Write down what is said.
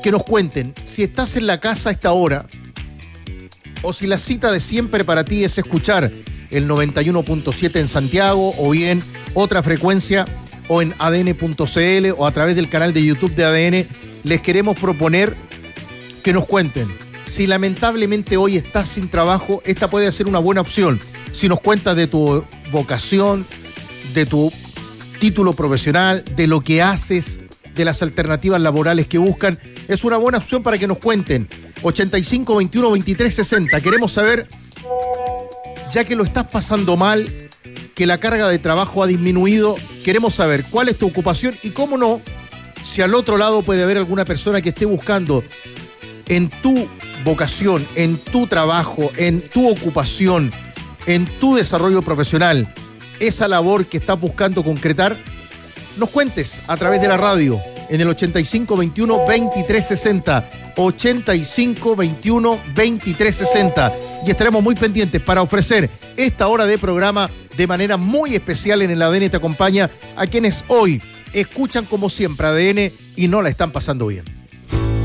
que nos cuenten si estás en la casa a esta hora o si la cita de siempre para ti es escuchar el 91.7 en Santiago o bien otra frecuencia o en ADN.cl o a través del canal de YouTube de ADN. Les queremos proponer que nos cuenten si lamentablemente hoy estás sin trabajo. Esta puede ser una buena opción. Si nos cuentas de tu vocación, de tu título profesional, de lo que haces, de las alternativas laborales que buscan, es una buena opción para que nos cuenten. 85 21 23 60. Queremos saber, ya que lo estás pasando mal, que la carga de trabajo ha disminuido, queremos saber cuál es tu ocupación y, cómo no, si al otro lado puede haber alguna persona que esté buscando en tu vocación, en tu trabajo, en tu ocupación, en tu desarrollo profesional, esa labor que estás buscando concretar. Nos cuentes a través de la radio en el 85 21 23 60, 85 21 23 60, y estaremos muy pendientes para ofrecer esta hora de programa de manera muy especial en el ADN Te Acompaña a quienes hoy escuchan como siempre ADN y no la están pasando bien.